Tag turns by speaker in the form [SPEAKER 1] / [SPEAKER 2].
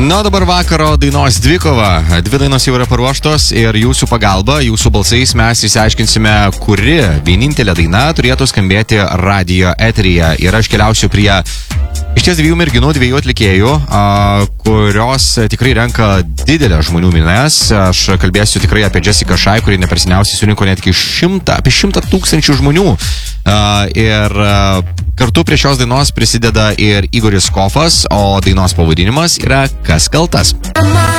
[SPEAKER 1] Na, dabar vakaro dainos dvikova. Dvi dainos jau yra paruoštos ir jūsų pagalba, jūsų balsais mes išsiaiškinsime, kuri vienintelė daina turėtų skambėti radio eteryje. Ir aš keliausiu prie išties dviejų merginų, dviejų atlikėjų, kurios tikrai renka didelę žmonių minias. Aš kalbėsiu tikrai apie Jessica Shy, kuri neperseniausiai surinko netgi apie 100 000 žmonių. Ir kartu prie šios dainos prisideda ir Igoris Kofas, o dainos pavadinimas yra Kas kaltas?